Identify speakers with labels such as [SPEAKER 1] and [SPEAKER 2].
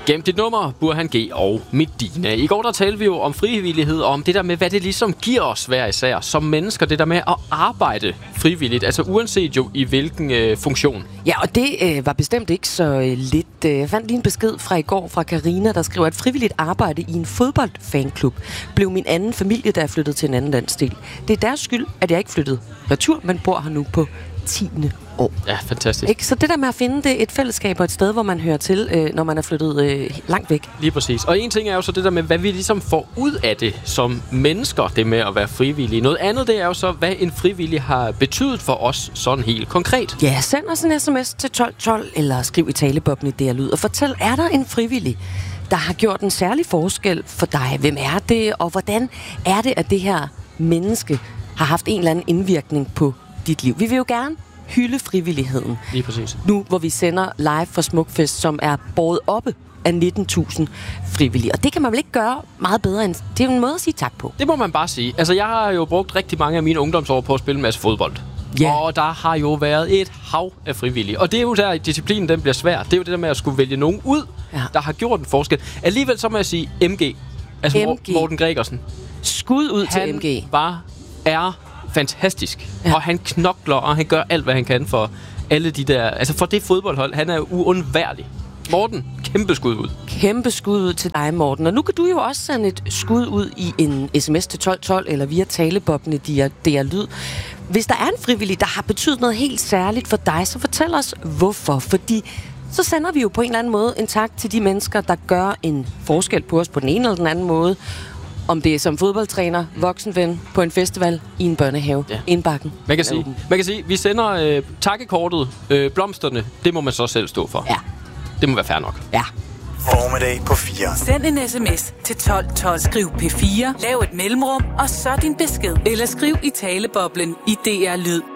[SPEAKER 1] Gem dit nummer, Burhan G og Medina. I går der talte vi jo om frivillighed, og om det der med, hvad det ligesom giver os hver især som mennesker. Det der med at arbejde frivilligt, altså uanset jo i hvilken funktion.
[SPEAKER 2] Ja, og det var bestemt ikke så lidt. Jeg fandt lige en besked fra i går fra Karina, der skriver, at frivilligt arbejde i en fodboldfanklub blev min anden familie, da jeg flyttede til en anden landsdel. Det er deres skyld, at jeg ikke flyttede retur, men bor her nu på 10. år.
[SPEAKER 1] Ja, fantastisk.
[SPEAKER 2] Ikke? Så det der med at finde det et fællesskab og et sted, hvor man hører til, når man er flyttet langt væk.
[SPEAKER 1] Lige præcis. Og en ting er jo så det der med, hvad vi ligesom får ud af det som mennesker, det med at være frivillige. Noget andet, det er jo så, hvad en frivillig har betydet for os sådan helt konkret.
[SPEAKER 2] Ja, send os en sms til 1212, eller skriv i talebobben i DR Lyd, og fortæl, er der en frivillig, der har gjort en særlig forskel for dig? Hvem er det, og hvordan er det, at det her menneske har haft en eller anden indvirkning på dit liv? Vi vil jo gerne hylde frivilligheden.
[SPEAKER 1] Lige præcis.
[SPEAKER 2] Nu, hvor vi sender live fra Smukfest, som er båret oppe af 19.000 frivillige. Og det kan man vel ikke gøre meget bedre end... Det er jo en måde at sige tak på.
[SPEAKER 1] Det må man bare sige. Altså, jeg har jo brugt rigtig mange af mine ungdomsår på at spille en masse fodbold.
[SPEAKER 2] Ja.
[SPEAKER 1] Og der har jo været et hav af frivillige. Og det er jo der, disciplinen den bliver svær. Det er jo det der med at skulle vælge nogen ud, der har gjort en forskel. Alligevel så må jeg sige MG. Altså Morten Gregersen.
[SPEAKER 2] Skud ud til MG.
[SPEAKER 1] Han er fantastisk. Ja. Og han knokler, og han gør alt, hvad han kan for alle de der... Altså for det fodboldhold. Han er uundværlig. Morten, kæmpe skud ud.
[SPEAKER 2] Kæmpe skud ud til dig, Morten. Og nu kan du jo også sende et skud ud i en sms til 1212, eller via talebobben i DR Lyd. Hvis der er en frivillig, der har betydet noget helt særligt for dig, så fortæl os, hvorfor. Fordi så sender vi jo på en eller anden måde en tak til de mennesker, der gør en forskel på os på den ene eller den anden måde. Om det er som fodboldtræner, voksenven, på en festival, i en børnehave, indbakken.
[SPEAKER 1] Man kan sige, vi sender takkekortet, blomsterne, det må man så selv stå for.
[SPEAKER 2] Ja.
[SPEAKER 1] Det må være fair nok.
[SPEAKER 2] Ja.
[SPEAKER 3] Formiddag på 4.
[SPEAKER 4] Send en sms til 1212. Skriv P4, lav et mellemrum, og så din besked. Eller skriv i taleboblen i DR Lyd.